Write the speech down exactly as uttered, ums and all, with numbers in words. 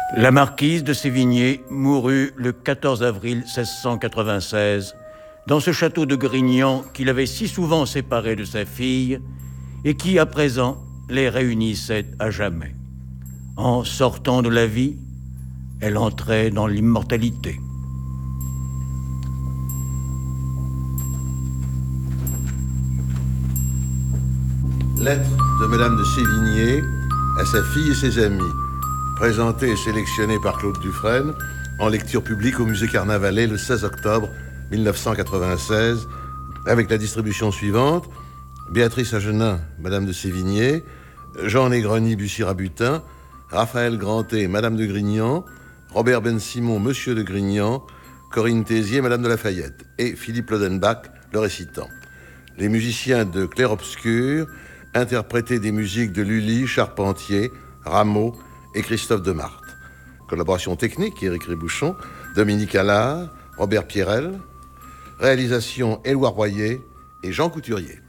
La marquise de Sévigné mourut le quatorze avril seize cent quatre-vingt-seize dans ce château de Grignan qui l'avait si souvent séparé de sa fille et qui, à présent, les réunissait à jamais. En sortant de la vie, elle entrait dans l'immortalité. Lettre de Madame de Sévigné à sa fille et ses amis, présentée et sélectionnée par Claude Dufresne en lecture publique au musée Carnavalet le seize octobre mille neuf cent quatre-vingt-seize, avec la distribution suivante: Béatrice Agenin, Madame de Sévigné, Jean Négroni, Bussy-Rabutin, Raphaël Grantet, Madame de Grignan, Robert Ben-Simon, Monsieur de Grignan, Corinne Tézier, Madame de Lafayette, et Philippe Lodenbach, le récitant. Les musiciens de Clair-Obscur interprétaient des musiques de Lully, Charpentier, Rameau et Christophe Demarthe. Collaboration technique, Éric Ribouchon, Dominique Allard, Robert Pierrel. Réalisation, Éloi Royer et Jean Couturier.